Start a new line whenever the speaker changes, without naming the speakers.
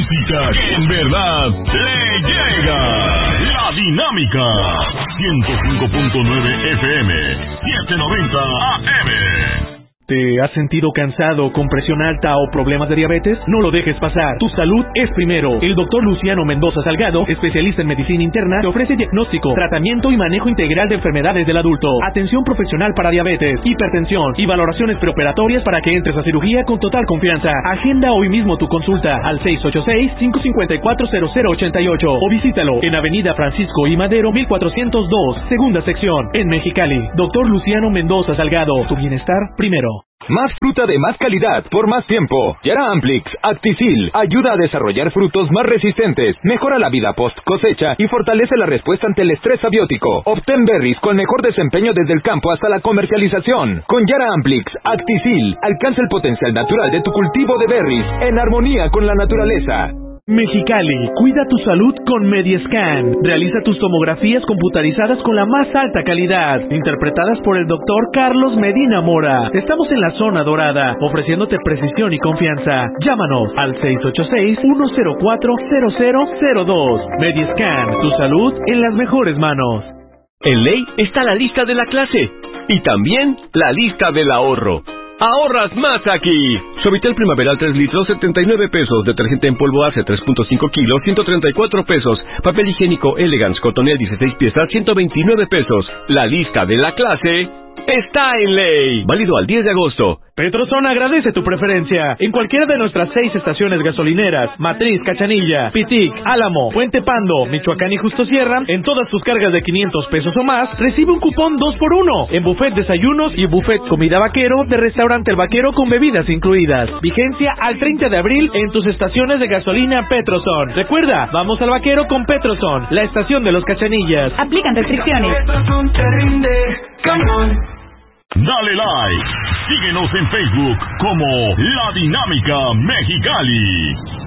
música que en verdad le llega. La Dinámica. 105.9 FM. 790 AM.
¿Te has sentido cansado, con presión alta o problemas de diabetes? No lo dejes pasar. Tu salud es primero. El Dr. Luciano Mendoza Salgado, especialista en medicina interna, te ofrece diagnóstico, tratamiento y manejo integral de enfermedades del adulto, atención profesional para diabetes, hipertensión y valoraciones preoperatorias para que entres a cirugía con total confianza. Agenda hoy mismo tu consulta al 686-554-0088 o visítalo en Avenida Francisco I. Madero, 1402, segunda sección, en Mexicali. Dr. Luciano Mendoza Salgado, tu bienestar primero.
Más fruta de más calidad por más tiempo. Yara Amplix Acticil ayuda a desarrollar frutos más resistentes, mejora la vida post cosecha y fortalece la respuesta ante el estrés abiótico. Obtén berries con mejor desempeño desde el campo hasta la comercialización. Con Yara Amplix Acticil alcanza el potencial natural de tu cultivo de berries en armonía con la naturaleza.
Mexicali, cuida tu salud con Mediescan. Realiza tus tomografías computarizadas con la más alta calidad, interpretadas por el doctor Carlos Medina Mora. Estamos en la zona dorada, ofreciéndote precisión y confianza. Llámanos al 686-104-0002. Mediescan, tu salud en las mejores manos.
En Ley está la lista de la clase y también la lista del ahorro. ¡Ahorras más aquí! Suavitel Primaveral 3 litros, 79 pesos. Detergente en polvo Ace 3.5 kilos, 134 pesos. Papel higiénico Elegance Cotonel 16 piezas, 129 pesos. La lista de la clase está en Ley. Válido al 10 de agosto.
Petroson agradece tu preferencia. En cualquiera de nuestras 6 estaciones gasolineras, Matriz, Cachanilla, Pitic, Álamo, Puente Pando, Michoacán y Justo Sierra, en todas tus cargas de 500 pesos o más, recibe un cupón 2x1 en buffet desayunos y buffet comida vaquero de Restaurante El Vaquero con bebidas incluidas. Vigencia al 30 de abril en tus estaciones de gasolina Petroson. Recuerda, vamos al Vaquero con Petroson, la estación de los Cachanillas.
Aplican restricciones.
Dale like. Síguenos en Facebook como La Dinámica Mexicali.